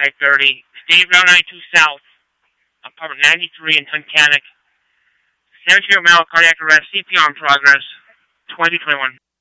5:30. State Route 92 South, apartment 93 in Tunkhannock. 17-year-old male, cardiac arrest, CPR in progress. 2021.